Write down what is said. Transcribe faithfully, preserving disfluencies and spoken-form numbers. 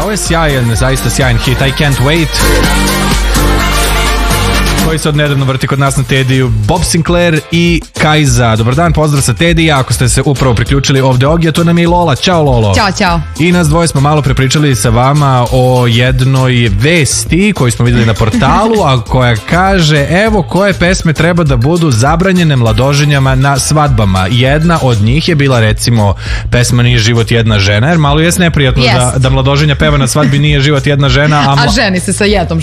Ovo je sjajan, zaista sjajan hit, I Can't Wait, koji se odnedavno vrti kod nas na Tediju. Bob Sinclair i Kajza. Dobar dan, pozdrav sa Tedija. Ako ste se upravo priključili ovde Ogija, to nam je i Lola. Ćao Lolo. Ćao, ćao. I nas dvoje smo malo prepričali sa vama o jednoj vesti koju smo videli na portalu, a koja kaže evo koje pesme treba da budu zabranjene mladoženjama na svadbama. Jedna od njih je bila recimo pesma Nije život jedna žena, jer malo je neprijatno yes. da, da mladoženja peva na svadbi Nije život jedna žena, a, a ženi se sa jednom